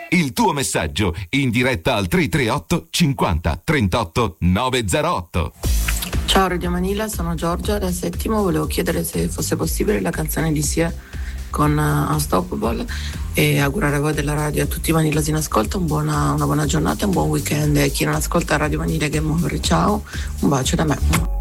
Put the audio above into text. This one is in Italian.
Il tuo messaggio in diretta al 338 50 38 908. Ciao Radio Manila, sono Giorgia da Settimo. Volevo chiedere se fosse possibile la canzone di Sia con Unstoppable e augurare a voi della radio e a tutti i manilosi in ascolto una buona giornata e un buon weekend. E chi non ascolta Radio Manila Game Over, ciao, un bacio da me.